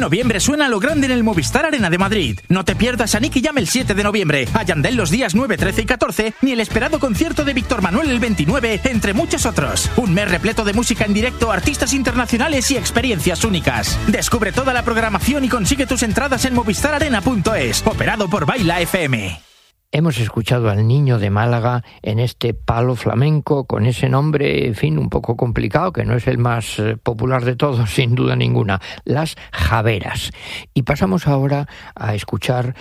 Noviembre suena a lo grande en el Movistar Arena de Madrid. No te pierdas a Nicky Jam el 7 de noviembre, a Yandel los días 9, 13 y 14, ni el esperado concierto de Víctor Manuel el 29, entre muchos otros. Un mes repleto de música en directo, artistas internacionales y experiencias únicas. Descubre toda la programación y consigue tus entradas en movistararena.es, operado por Baila FM. Hemos escuchado al Niño de Málaga en este palo flamenco con ese nombre, en fin, un poco complicado, que no es el más popular de todos, sin duda ninguna, Las Javeras. Y pasamos ahora a escuchar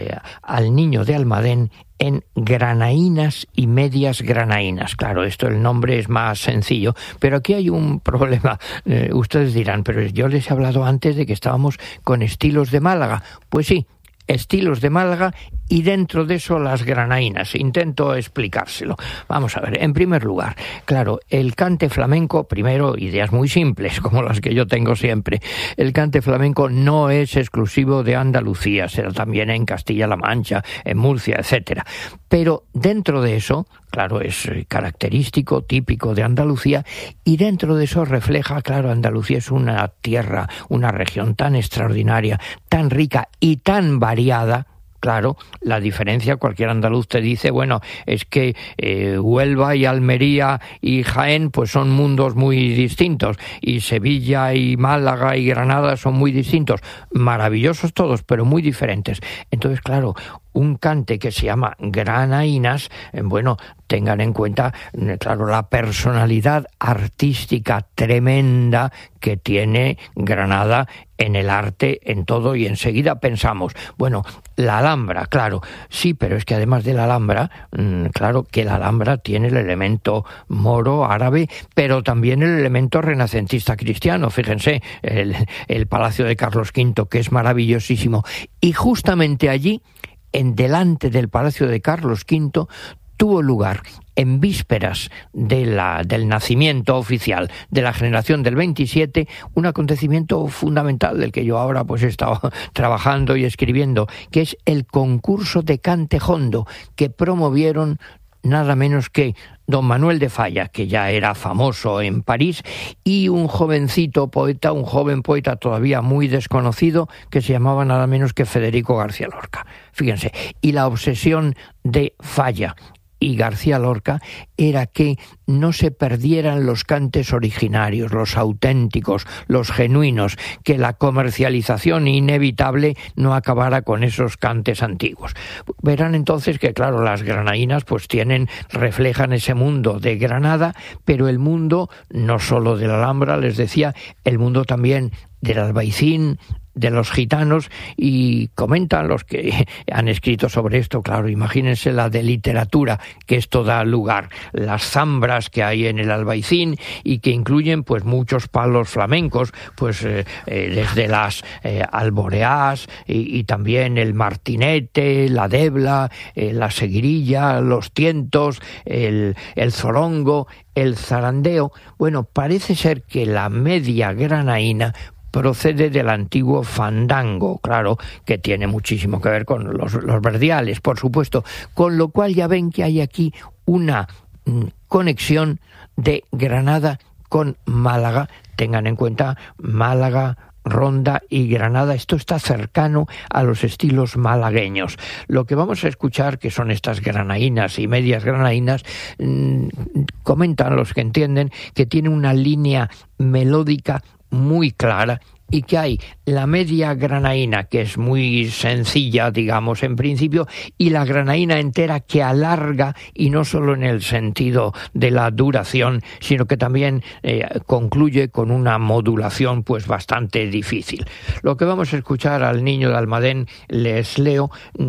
al Niño de Almadén en Granaínas y Medias Granaínas. Claro, esto el nombre es más sencillo, pero aquí hay un problema. Ustedes dirán, pero yo les he hablado antes de que estábamos con estilos de Málaga. Pues sí, estilos de Málaga y dentro de eso las granaínas. Intento explicárselo. Vamos a ver, en primer lugar, claro, el cante flamenco, primero, ideas muy simples, como las que yo tengo siempre. El cante flamenco no es exclusivo de Andalucía, será también en Castilla-La Mancha, en Murcia, etcétera. Pero dentro de eso, claro, es característico, típico de Andalucía, y dentro de eso refleja, claro, Andalucía es una tierra, una región tan extraordinaria, tan rica y tan variada. Claro, la diferencia, cualquier andaluz te dice, bueno, es que Huelva y Almería y Jaén pues son mundos muy distintos, y Sevilla y Málaga y Granada son muy distintos, maravillosos todos, pero muy diferentes. Entonces, claro, un cante que se llama Granaínas, bueno, tengan en cuenta, claro, la personalidad artística tremenda que tiene Granada en el arte, en todo, y enseguida pensamos, bueno, la Alhambra, claro, sí, pero es que además de la Alhambra, claro que la Alhambra tiene el elemento moro, árabe, pero también el elemento renacentista cristiano. Fíjense, el Palacio de Carlos V, que es maravillosísimo, y justamente allí, en delante del Palacio de Carlos V, tuvo lugar en vísperas del nacimiento oficial de la generación del 27, un acontecimiento fundamental del que yo ahora pues he estado trabajando y escribiendo, que es el concurso de cante jondo que promovieron nada menos que don Manuel de Falla, que ya era famoso en París, y un jovencito poeta, un joven poeta todavía muy desconocido, que se llamaba nada menos que Federico García Lorca. Fíjense, y la obsesión de Falla y García Lorca era que no se perdieran los cantes originarios, los auténticos, los genuinos, que la comercialización inevitable no acabara con esos cantes antiguos. Verán entonces que, claro, las granaínas pues reflejan ese mundo de Granada, pero el mundo no solo de la Alhambra, les decía, el mundo también del Albaicín, de los gitanos, y comentan los que han escrito sobre esto, claro, imagínense la de literatura que esto da lugar, las zambras que hay en el Albaicín y que incluyen pues muchos palos flamencos, pues desde las alboreás y también el martinete, la debla, la seguirilla, los tientos, el zorongo, el zarandeo. Bueno, parece ser que la media granaína procede del antiguo fandango, claro, que tiene muchísimo que ver con los verdiales, por supuesto, con lo cual ya ven que hay aquí una conexión de Granada con Málaga. Tengan en cuenta Málaga, Ronda y Granada, esto está cercano a los estilos malagueños. Lo que vamos a escuchar, que son estas granaínas y medias granaínas, comentan los que entienden que tiene una línea melódica muy clara, y que hay la media granaína, que es muy sencilla, digamos, en principio, y la granaína entera, que alarga, y no solo en el sentido de la duración, sino que también concluye con una modulación pues bastante difícil. Lo que vamos a escuchar al Niño de Almadén, les leo: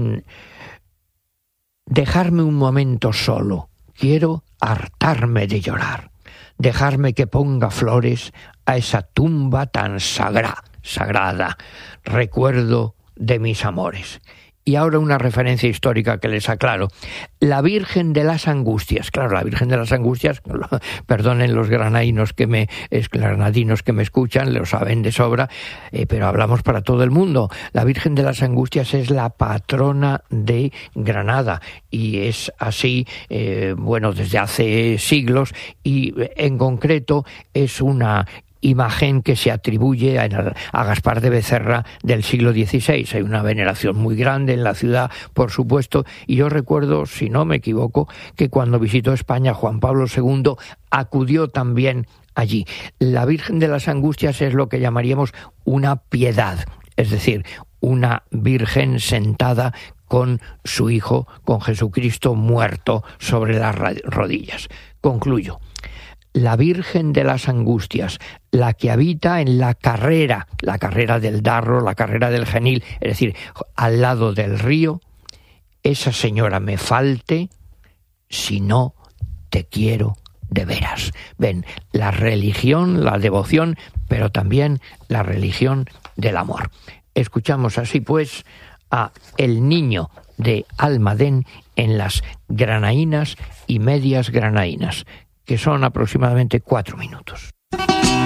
dejarme un momento solo, quiero hartarme de llorar, dejarme que ponga flores a esa tumba tan sagrada, recuerdo de mis amores. Y ahora una referencia histórica que les aclaro. La Virgen de las Angustias. Claro, la Virgen de las Angustias, perdonen los granadinos que me escuchan, lo saben de sobra, pero hablamos para todo el mundo. La Virgen de las Angustias es la patrona de Granada, y es así, desde hace siglos, y en concreto es una imagen que se atribuye a Gaspar de Becerra del siglo XVI. Hay una veneración muy grande en la ciudad, por supuesto, y yo recuerdo, si no me equivoco, que cuando visitó España Juan Pablo II acudió también allí. La Virgen de las Angustias es lo que llamaríamos una piedad, es decir, una Virgen sentada con su Hijo, con Jesucristo muerto sobre las rodillas. Concluyo. La Virgen de las Angustias, la que habita en la carrera del Darro, la carrera del Genil, es decir, al lado del río, esa señora me falte si no te quiero de veras. Ven, la religión, la devoción, pero también la religión del amor. Escuchamos así pues a El Niño de Almadén en las granaínas y medias granaínas, que son aproximadamente 4 minutos.